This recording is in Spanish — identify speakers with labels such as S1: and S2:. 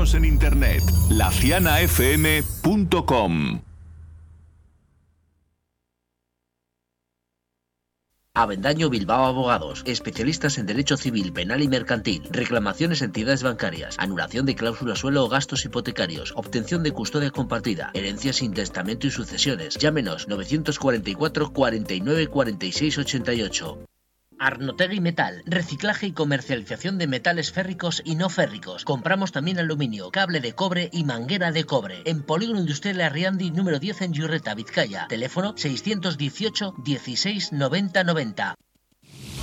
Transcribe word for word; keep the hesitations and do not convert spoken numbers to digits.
S1: Síguenos en internet, la ciana f m punto com.
S2: Avendaño Bilbao Abogados, especialistas en derecho civil, penal y mercantil, reclamaciones a entidades bancarias, anulación de cláusula suelo o gastos hipotecarios, obtención de custodia compartida, herencias sin testamento y sucesiones. Llámenos novecientos cuarenta y cuatro, cuarenta y nueve, cuarenta y seis, ochenta y ocho. Arnotegui Metal, reciclaje y comercialización de metales férricos y no férricos. Compramos también aluminio, cable de cobre y manguera de cobre. En Polígono Industrial Arriandi número diez en Yurreta, Vizcaya. Teléfono seiscientos dieciocho, dieciséis, noventa, noventa.